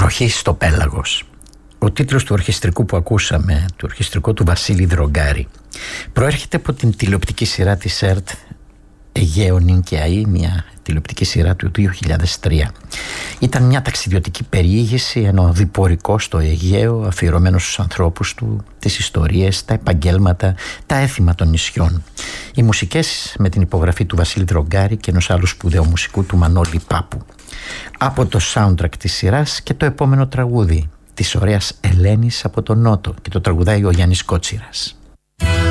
Βροχή στο πέλαγος. Ο τίτλος του ορχιστρικού που ακούσαμε, του ορχιστρικού του Βασίλη Δρογκάρη, προέρχεται από την τηλεοπτική σειρά της ΕΡΤ Αιγαίο Νυν και Αΐ, μια τηλεοπτική σειρά του 2003. Ήταν μια ταξιδιωτική περιήγηση, ένα διπορικό στο Αιγαίο, αφιερωμένο στους ανθρώπους του, τις ιστορίες, τα επαγγέλματα, τα έθιμα των νησιών. Οι μουσικές με την υπογραφή του Βασίλη Δρογκάρη και ενός άλλου σπουδαίου μουσικού του Μανώλη Πάπου. Από το soundtrack της σειράς και το επόμενο τραγούδι της ωραίας Ελένης από τον Νότο, και το τραγουδάει ο Γιάννης Κότσιρας.